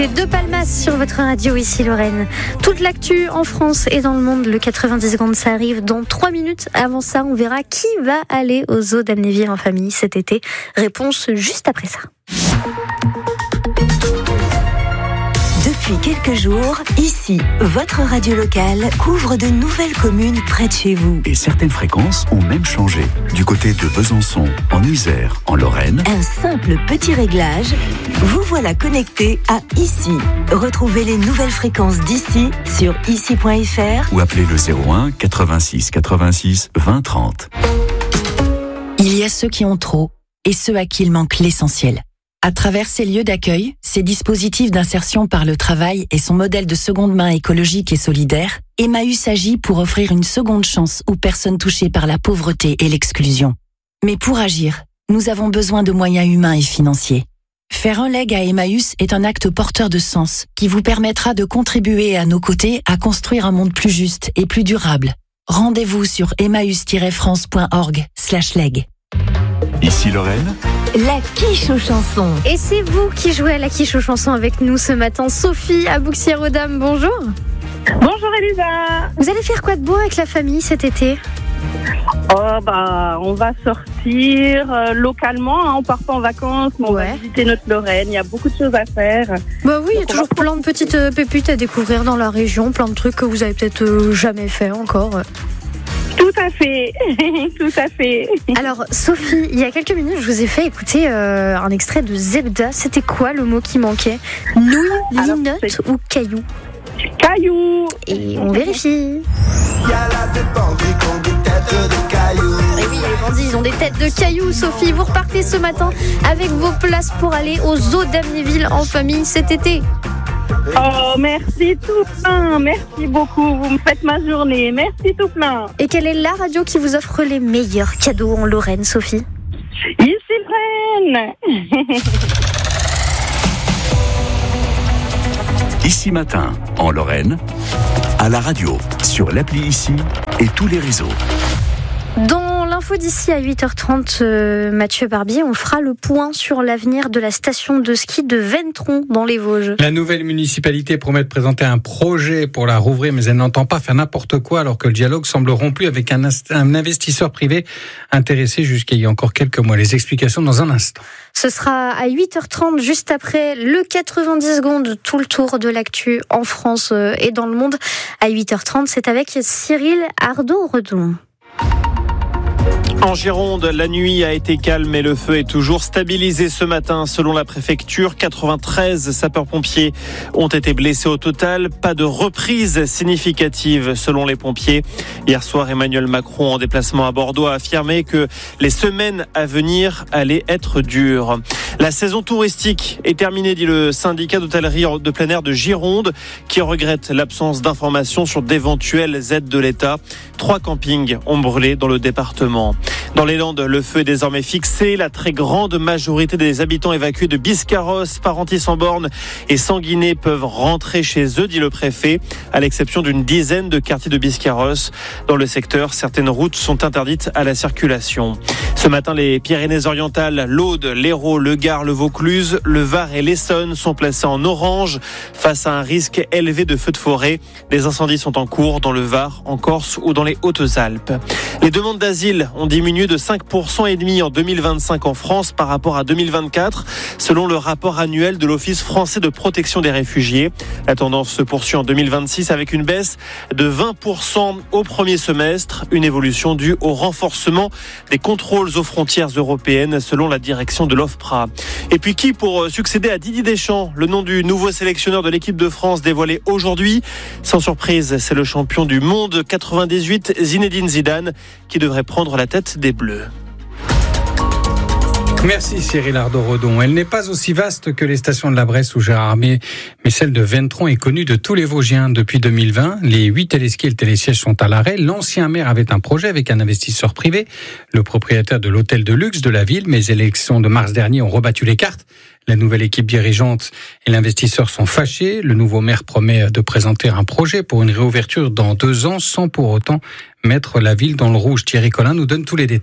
De Palmas sur votre radio, ici Lorraine. Toute l'actu en France et dans le monde, le 90 secondes, ça arrive dans 3 minutes. Avant ça, on verra qui va aller au zoo d'Amnéville en famille cet été. Réponse juste après ça. Depuis quelques jours, ici, votre radio locale couvre de nouvelles communes près de chez vous. Et certaines fréquences ont même changé. Du côté de Besançon, en Isère, en Lorraine. Un simple petit réglage, vous voilà connecté à Ici. Retrouvez les nouvelles fréquences d'ici sur ici.fr ou appelez le 01 86 86 20 30. Il y a ceux qui ont trop et ceux à qui il manque l'essentiel. À travers ces lieux d'accueil, ces dispositifs d'insertion par le travail et son modèle de seconde main écologique et solidaire, Emmaüs agit pour offrir une seconde chance aux personnes touchées par la pauvreté et l'exclusion. Mais pour agir, nous avons besoin de moyens humains et financiers. Faire un leg à Emmaüs est un acte porteur de sens qui vous permettra de contribuer à nos côtés à construire un monde plus juste et plus durable. Rendez-vous sur emmaüs-france.org/leg. Ici Lorraine. La quiche aux chansons. Et c'est vous qui jouez à la quiche aux chansons avec nous ce matin. Sophie à Bouxières-aux-Dames, bonjour. Bonjour Elisa. Vous allez faire quoi de beau avec la famille cet été ? On va sortir localement, on part pas en vacances, mais on va visiter notre Lorraine, il y a beaucoup de choses à faire. Bah oui, il y a toujours plein de petites pépites à découvrir dans la région, plein de trucs que vous avez peut-être jamais fait encore. Tout à fait, tout à fait. Alors Sophie, il y a quelques minutes, je vous ai fait écouter un extrait de Zebda. C'était quoi le mot qui manquait ? Nouille, linotte ou caillou ? Caillou. Et on vérifie. Il y a là des bandits qui ont des têtes de cailloux. Et oui, les bandits, ils ont des têtes de cailloux. Sophie, vous repartez ce matin avec vos places pour aller au zoo d'Amnéville en famille cet été. Oh, merci tout plein, merci beaucoup, vous me faites ma journée, merci tout plein. Et quelle est la radio qui vous offre les meilleurs cadeaux en Lorraine, Sophie ? Ici Lorraine. Ici Matin, en Lorraine, à la radio, sur l'appli Ici et tous les réseaux. Dans l'info d'ici à 8h30, Mathieu Barbier, on fera le point sur l'avenir de la station de ski de Ventron dans les Vosges. La nouvelle municipalité promet de présenter un projet pour la rouvrir, mais elle n'entend pas faire n'importe quoi alors que le dialogue semble rompu avec un investisseur privé intéressé jusqu'à il y a encore quelques mois. Les explications dans un instant. Ce sera à 8h30, juste après le 90 secondes, tout le tour de l'actu en France et dans le monde. À 8h30, c'est avec Cyril Ardo-Redon. En Gironde, la nuit a été calme et le feu est toujours stabilisé ce matin. Selon la préfecture, 93 sapeurs-pompiers ont été blessés au total. Pas de reprise significative selon les pompiers. Hier soir, Emmanuel Macron, en déplacement à Bordeaux, a affirmé que les semaines à venir allaient être dures. La saison touristique est terminée, dit le syndicat d'hôtellerie de plein air de Gironde, qui regrette l'absence d'informations sur d'éventuelles aides de l'État. 3 campings ont brûlé dans le département. Dans les Landes, le feu est désormais fixé. La très grande majorité des habitants évacués de Biscarrosse, Parentis-en-Born et Sanguinet peuvent rentrer chez eux, dit le préfet, à l'exception d'une dizaine de quartiers de Biscarrosse. Dans le secteur, certaines routes sont interdites à la circulation. Ce matin, les Pyrénées-Orientales, l'Aude, l'Hérault, le Gard, le Vaucluse, le Var et l'Essonne sont placés en orange face à un risque élevé de feux de forêt. Des incendies sont en cours dans le Var, en Corse ou dans les Hautes-Alpes. Les demandes d'asile ont diminué de 5,5% en 2025 en France par rapport à 2024, selon le rapport annuel de l'Office français de protection des réfugiés. La tendance se poursuit en 2026 avec une baisse de 20% au premier semestre, une évolution due au renforcement des contrôles aux frontières européennes, selon la direction de l'OFPRA. Et puis qui pour succéder à Didier Deschamps? Le nom du nouveau sélectionneur de l'équipe de France dévoilé aujourd'hui. Sans surprise, c'est le champion du monde 98, Zinedine Zidane, qui devrait prendre la tête des Bleus. Merci Cyril Ardo-Redon. Elle n'est pas aussi vaste que les stations de la Bresse ou Gérardmer, mais celle de Ventron est connue de tous les Vosgiens. Depuis 2020, les 8 téléskis et le télésiège sont à l'arrêt. L'ancien maire avait un projet avec un investisseur privé, le propriétaire de l'hôtel de luxe de la ville, mais les élections de mars dernier ont rebattu les cartes. La nouvelle équipe dirigeante et l'investisseur sont fâchés. Le nouveau maire promet de présenter un projet pour une réouverture dans 2 ans sans pour autant mettre la ville dans le rouge. Thierry Collin nous donne tous les détails.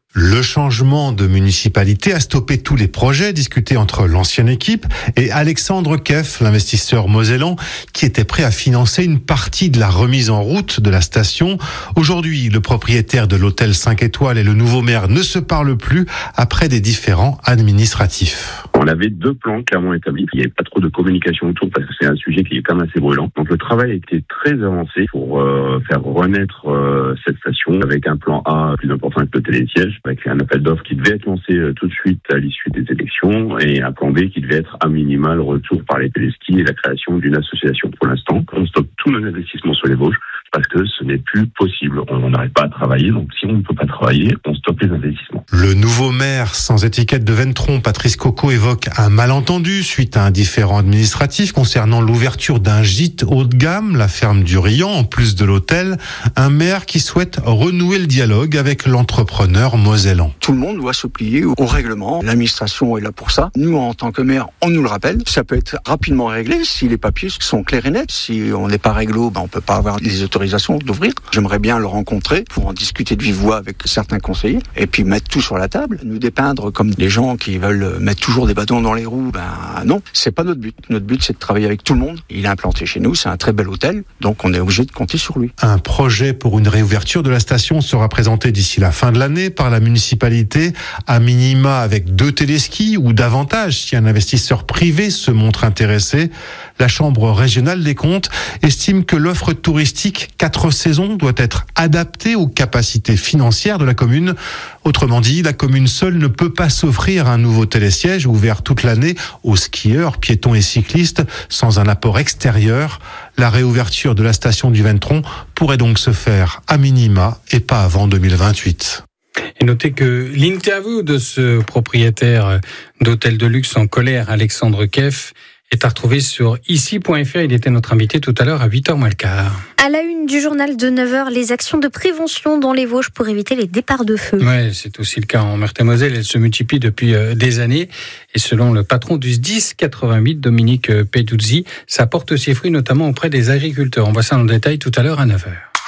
Le changement de municipalité a stoppé tous les projets discutés entre l'ancienne équipe et Alexandre Keff, l'investisseur mosellan, qui était prêt à financer une partie de la remise en route de la station. Aujourd'hui, le propriétaire de l'hôtel 5 étoiles et le nouveau maire ne se parlent plus après des différends administratifs. On avait 2 plans clairement établis. Il n'y avait pas trop de communication autour parce que c'est un sujet qui est quand même assez brûlant. Donc le travail a été très avancé pour faire renaître cette station avec un plan A plus important que le télésiège, avec un appel d'offres qui devait être lancé tout de suite à l'issue des élections et un plan B qui devait être à minima le retour par les téléskis et la création d'une association. Pour l'instant, on stoppe tous nos investissements sur les Vosges parce que ce n'est plus possible. On n'arrive pas à travailler, donc si on ne peut pas travailler, on stoppe les investissements. Le nouveau maire sans étiquette de Ventron, Patrice Coco, évoque un malentendu suite à un différend administratif concernant l'ouverture d'un gîte haut de gamme, la ferme du Riant, en plus de l'hôtel. Un maire qui souhaite renouer le dialogue avec l'entrepreneur mosellan. Tout le monde doit se plier au règlement. L'administration est là pour ça. Nous, en tant que maire, on nous le rappelle. Ça peut être rapidement réglé si les papiers sont clairs et nets. Si on n'est pas réglo, on peut pas avoir les autorisations d'ouvrir. J'aimerais bien le rencontrer pour en discuter de vive voix avec certains conseillers et puis mettre tout sur la table. Nous dépeindre comme des gens qui veulent mettre toujours des bâtons dans les roues, non, c'est pas notre but. Notre but, c'est de travailler avec tout le monde. Il est implanté chez nous, c'est un très bel hôtel, donc on est obligé de compter sur lui. Un projet pour une réouverture de la station sera présenté d'ici la fin de l'année par la municipalité, à minima avec 2 téléskis ou davantage si un investisseur privé se montre intéressé. La Chambre régionale des comptes estime que l'offre touristique 4 saisons doit être adaptée aux capacités financières de la commune. Autrement dit, la commune seule ne peut pas s'offrir un nouveau télésiège ouvert toute l'année aux skieurs, piétons et cyclistes sans un apport extérieur. La réouverture de la station du Ventron pourrait donc se faire à minima et pas avant 2028. Et notez que l'interview de ce propriétaire d'hôtel de luxe en colère, Alexandre Keff, est à retrouver sur ici.fr. Il était notre invité tout à l'heure à 8h moins le quart. À la une du journal de 9h, les actions de prévention dans les Vosges pour éviter les départs de feu. Ouais, c'est aussi le cas en Meurthe-et-Moselle. Elles se multiplient depuis des années. Et selon le patron du SDIS 88, Dominique Peduzzi, ça porte ses fruits notamment auprès des agriculteurs. On voit ça en détail tout à l'heure à 9h.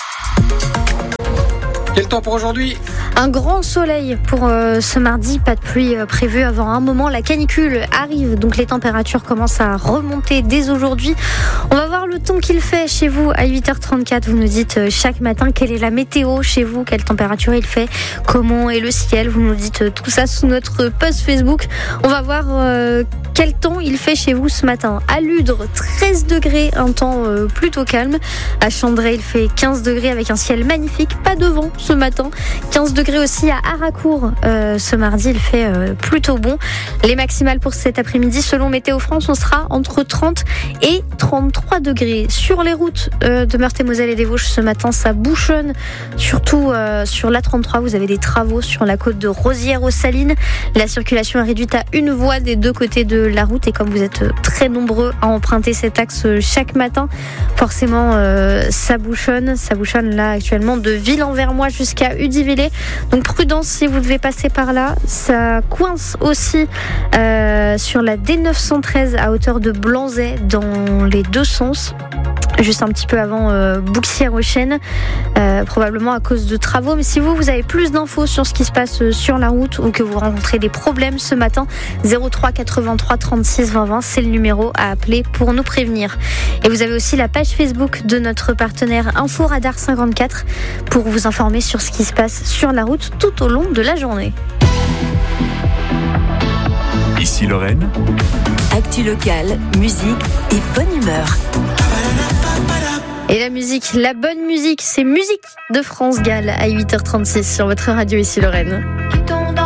Quel temps pour aujourd'hui ? Un grand soleil pour ce mardi, pas de pluie prévue avant un moment. La canicule arrive, donc les températures commencent à remonter dès aujourd'hui. On va voir le temps qu'il fait chez vous à 8h34. Vous nous dites chaque matin quelle est la météo chez vous, quelle température il fait, comment est le ciel. Vous nous dites tout ça sous notre post Facebook. On va voir quel temps il fait chez vous ce matin. À Ludre, 13 degrés, un temps plutôt calme. À Chandray, il fait 15 degrés avec un ciel magnifique, pas de vent ce matin. 15 degrés aussi à Haracourt ce mardi, il fait plutôt bon. Les maximales pour cet après-midi, selon Météo France, on sera entre 30 et 33 degrés. Sur les routes de Meurthe-et-Moselle et des Vosges ce matin, ça bouchonne, surtout sur l'A33. Vous avez des travaux sur la côte de Rosières aux Salines. La circulation est réduite à une voie des 2 côtés de la route et comme vous êtes très nombreux à emprunter cet axe chaque matin, forcément ça bouchonne là actuellement de Ville-en-Vermois jusqu'à Udivillers. Donc prudence si vous devez passer par là. Ça coince aussi sur la D913 à hauteur de Blanzey dans les 2 sens. Juste un petit peu avant Bouxières-aux-Chênes, probablement à cause de travaux. Mais si vous avez plus d'infos sur ce qui se passe sur la route ou que vous rencontrez des problèmes ce matin, 03 83 36 20 20, c'est le numéro à appeler pour nous prévenir. Et vous avez aussi la page Facebook de notre partenaire Info Radar 54 pour vous informer sur ce qui se passe sur la route tout au long de la journée. Ici Lorraine. Actu locale, musique et bonne humeur. Et la musique, la bonne musique, c'est Musique de France Gall à 8h36 sur votre radio Ici Lorraine.